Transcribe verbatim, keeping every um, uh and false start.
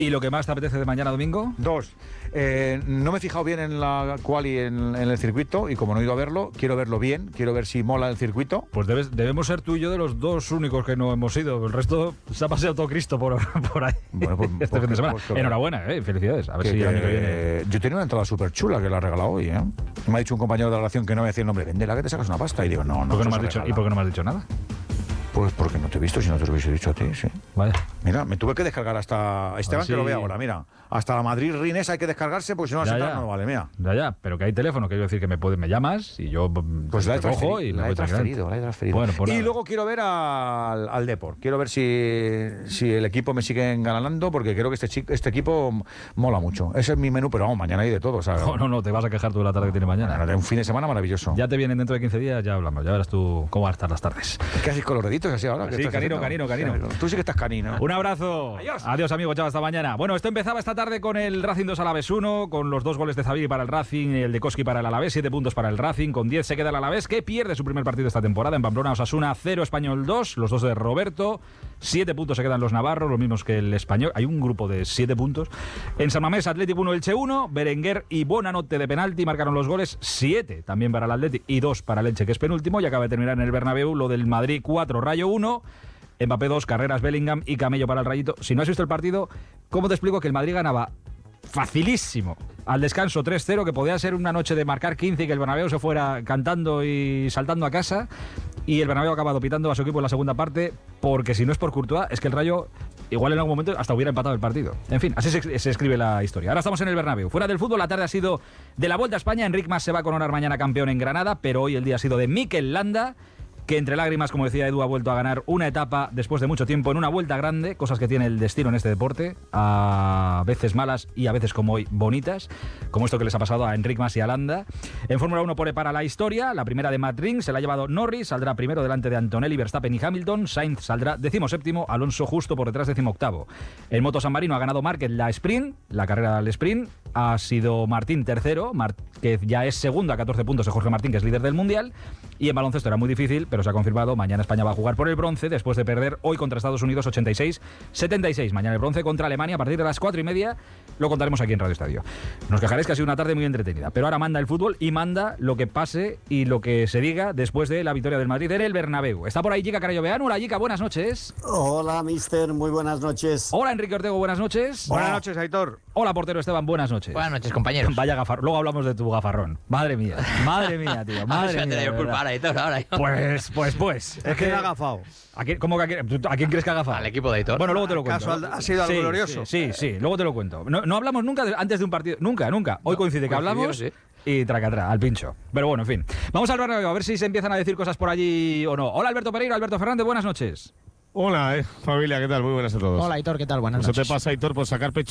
¿Y lo que más te apetece de mañana domingo? Dos. Eh, no me he fijado bien en la quali en, en el circuito y como no he ido a verlo, quiero verlo bien, quiero ver si mola el circuito. Pues debes, debemos ser tú y yo de los dos únicos que no hemos ido. El resto se ha paseado todo Cristo por, por ahí. Bueno, pues, este pues, fin de semana. pues, pues, Enhorabuena, eh, felicidades. A ver que, si el año que viene. Eh, yo tenía una entrada súper chula que la he regalado hoy, ¿eh? Me ha dicho un compañero de la relación que no me decía el nombre, véndela que te sacas una pasta. Y digo, no, no. ¿Por qué no me has se dicho, ¿Y por qué no me has dicho nada? Pues porque no te he visto, si no te lo hubiese dicho a ti, sí. Vaya. Mira, me tuve que descargar hasta Esteban, Así... que lo ve ahora, mira. Hasta la Madrid-Rines hay que descargarse, porque si no, ya, así ya. no vale, mira. Ya, ya, pero que hay teléfono, quiero decir que me, puedes, me llamas y yo pues la he te cojo y me la voy he transferido, la he transferido. Bueno, pues y nada. luego quiero ver al, al Depor. Quiero ver si, si el equipo me sigue ganando, porque creo que este, chico, este equipo mola mucho. Ese es mi menú, pero vamos, mañana hay de todo, ¿sabes? No, no, no, te vas a quejar tú de la tarde que tiene mañana. Mañana, un fin de semana maravilloso. Ya te vienen dentro de quince días, ya hablamos, ya verás tú cómo van a estar las tardes. ¿Qué haces coloreditos así ahora? Sí, canino, canino, canino. Tú sí que estás canino. Un abrazo. Adiós. Adiós, amigo. Chao, hasta mañana. Bueno, esto empezaba esta tarde con el Racing dos Alavés uno, con los dos goles de Zabiri para el Racing, el de Koski para el Alavés, siete puntos para el Racing, con diez se queda el Alavés, que pierde su primer partido esta temporada en Pamplona. Osasuna cero, Español dos, los dos de Roberto, siete puntos se quedan los navarros, los mismos que el Español. Hay un grupo de siete puntos. En San Mamés, Atlético uno, Elche uno, Berenguer y Bonanote de penalti marcaron los goles, siete también para el Atlético y dos para el Elche, que es penúltimo, y acaba de terminar en el Bernabéu lo del Madrid cuatro, Rayo uno. Mbappé dos, Carreras, Bellingham y Camello para el Rayito. Si no has visto el partido, ¿cómo te explico que el Madrid ganaba facilísimo al descanso tres cero, que podía ser una noche de marcar quince y que el Bernabéu se fuera cantando y saltando a casa, y el Bernabéu ha acabado pitando a su equipo en la segunda parte, porque si no es por Courtois, es que el Rayo igual en algún momento hasta hubiera empatado el partido. En fin, así se, se escribe la historia. Ahora estamos en el Bernabéu. Fuera del fútbol, la tarde ha sido de la Vuelta a España. Enric Mas se va a coronar mañana campeón en Granada, pero hoy el día ha sido de Mikel Landa, que entre lágrimas, como decía Edu, ha vuelto a ganar una etapa después de mucho tiempo en una vuelta grande, cosas que tiene el destino en este deporte, a veces malas y a veces como hoy bonitas, como esto que les ha pasado a Enric Mas y a Landa. En Fórmula uno pone para la historia, la primera de Matt Ring se la ha llevado Norris, saldrá primero delante de Antonelli, Verstappen y Hamilton, Sainz saldrá decimoséptimo, Alonso justo por detrás decimoctavo. En Moto San Marino ha ganado Márquez la sprint, la carrera del sprint, ha sido Martín tercero, Márquez ya es segundo a catorce puntos de Jorge Martín, que es líder del Mundial, y en baloncesto era muy difícil, pero se ha confirmado, mañana España va a jugar por el bronce después de perder hoy contra Estados Unidos ochenta y seis setenta y seis. Mañana el bronce contra Alemania a partir de las cuatro y media, lo contaremos aquí en Radio Estadio. Nos quejaréis que ha sido una tarde muy entretenida, pero ahora manda el fútbol y manda lo que pase y lo que se diga después de la victoria del Madrid en el Bernabéu. Está por ahí Jica Carayoveanu. Hola Jica, buenas noches. Hola mister, muy buenas noches. Hola Enrique Ortego, buenas noches. Buenas oh. noches, Aitor. Hola portero Esteban, buenas noches. Buenas noches, compañeros. Vaya gafarrón. Luego hablamos de tu gafarrón. Madre mía, madre mía, tío. Madre a ver, mía. yo culpa ahora, Aitor, ahora. Pues, pues, pues. Es que le ha agafado. ¿A quién, ¿Cómo que a quién, ¿A quién crees que ha agafado? Al equipo de Aitor. Bueno, luego te lo cuento. ¿Acaso ha sido algo sí, glorioso? Sí, sí, sí, luego te lo cuento. No, no hablamos nunca de, antes de un partido. Nunca, nunca. Hoy no, coincide que hablamos sí. y tracatrá, al pincho. Pero bueno, en fin. Vamos al Bernabéu a ver si se empiezan a decir cosas por allí o no. Hola Alberto Pereiro, Alberto Fernández, buenas noches. Hola, eh, familia, ¿qué tal? Muy buenas a todos. Hola, Aitor, ¿qué tal? Buenas pues noches. Eso te pasa, Aitor, por sacar pecho